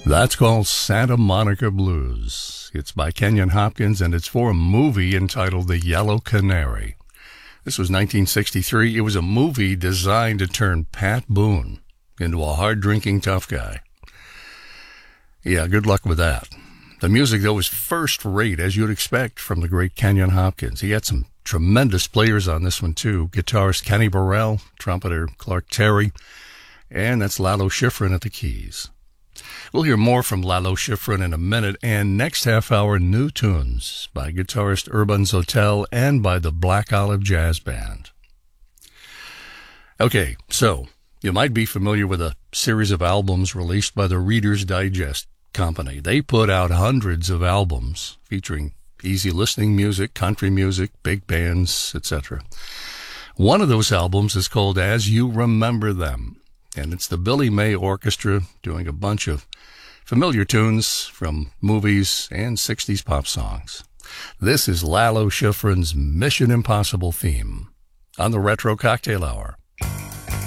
That's called Santa Monica Blues. It's by Kenyon Hopkins, and it's for a movie entitled The Yellow Canary. This was 1963. It was a movie designed to turn Pat Boone into a hard-drinking tough guy. Yeah, good luck with that. The music, though, was first-rate, as you'd expect from the great Kenyon Hopkins. He had some tremendous players on this one, too. Guitarist Kenny Burrell, trumpeter Clark Terry, and that's Lalo Schifrin at the keys. We'll hear more from Lalo Schifrin in a minute, and next half hour, new tunes by guitarist Urban Zotel and by the Black Olive Jazz Band. Okay, so you might be familiar with a series of albums released by the Reader's Digest Company. They put out hundreds of albums featuring easy listening music, country music, big bands, etc. One of those albums is called As You Remember Them. And it's the Billy May Orchestra doing a bunch of familiar tunes from movies and 60s pop songs. This is Lalo Schifrin's Mission Impossible theme on the Retro Cocktail Hour.